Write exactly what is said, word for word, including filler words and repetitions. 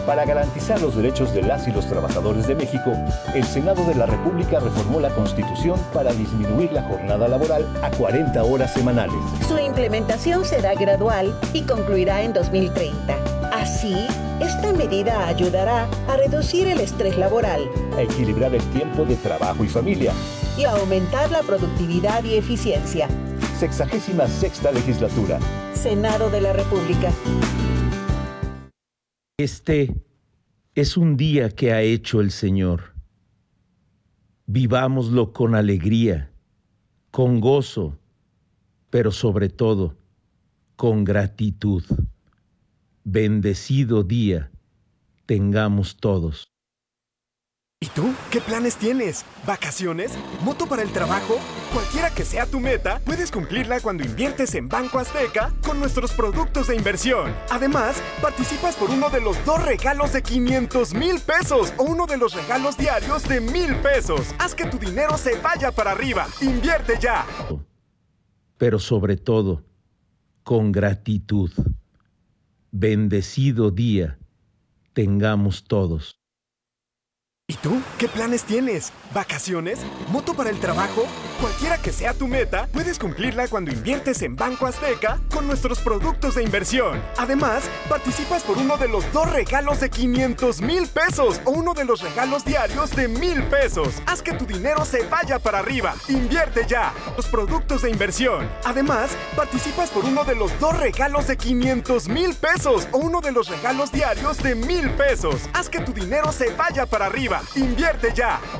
Para garantizar los derechos de las y los trabajadores de México, el Senado de la República reformó la Constitución para disminuir la jornada laboral a cuarenta horas semanales. Su implementación será gradual y concluirá en dos mil treinta. Así, esta medida ayudará a reducir el estrés laboral, a equilibrar el tiempo de trabajo y familia y a aumentar la productividad y eficiencia. Sexagésima sexta legislatura. Senado de la República. Este es un día que ha hecho el Señor. Vivámoslo con alegría, con gozo, pero sobre todo, con gratitud. Bendecido día tengamos todos. ¿Y tú? ¿Qué planes tienes? ¿Vacaciones? ¿Moto para el trabajo? Cualquiera que sea tu meta, puedes cumplirla cuando inviertes en Banco Azteca con nuestros productos de inversión. Además, participas por uno de los dos regalos de quinientos mil pesos o uno de los regalos diarios de mil pesos. Haz que tu dinero se vaya para arriba. ¡Invierte ya! Pero sobre todo, con gratitud. Bendecido día tengamos todos. ¿Y tú? ¿Qué planes tienes? ¿Vacaciones? ¿Moto para el trabajo? Cualquiera que sea tu meta, puedes cumplirla cuando inviertes en Banco Azteca con nuestros productos de inversión. Además, participas por uno de los dos regalos de quinientos mil pesos o uno de los regalos diarios de mil pesos. Haz que tu dinero se vaya para arriba. ¡Invierte ya! Los productos de inversión. Además, participas por uno de los dos regalos de quinientos mil pesos o uno de los regalos diarios de mil pesos. Haz que tu dinero se vaya para arriba. ¡Invierte ya!